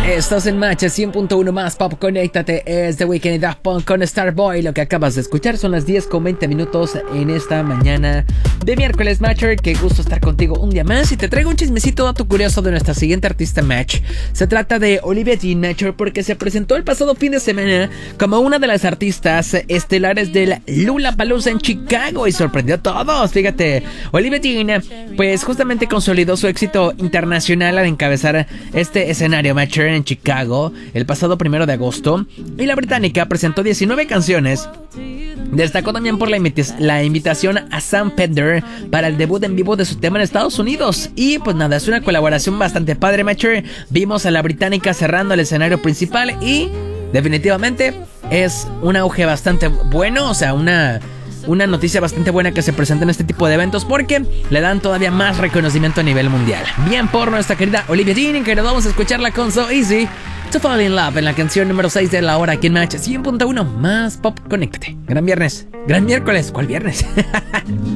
Estás en Match 100.1 más Pop, conéctate. Es The Weeknd y Daft Punk con Starboy. Lo que acabas de escuchar son las 10:20 en esta mañana de miércoles, Matcher. Qué gusto estar contigo un día más. Y te traigo un chismecito, dato curioso de nuestra siguiente artista Match. Se trata de Olivia Dean, Matcher, porque se presentó el pasado fin de semana como una de las artistas estelares del Lollapalooza en Chicago y sorprendió a todos. Fíjate, Olivia Dean pues justamente consolidó su éxito internacional al encabezar este escenario, Matcher, en Chicago el pasado 1 de agosto, y la británica presentó 19 canciones. Destacó también por la invitación a Sam Fender para el debut en vivo de su tema en Estados Unidos. Y pues nada, es una colaboración bastante padre, Matcher. Vimos a la británica cerrando el escenario principal y definitivamente es un auge bastante bueno, o sea, una noticia bastante buena que se presenta en este tipo de eventos porque le dan todavía más reconocimiento a nivel mundial. Bien por nuestra querida Olivia Dean, que nos vamos a escucharla con So Easy to Fall in Love en la canción número 6 de la hora aquí en Match 100.1 más Pop. Conéctate. Gran viernes, gran miércoles. ¿Cuál viernes?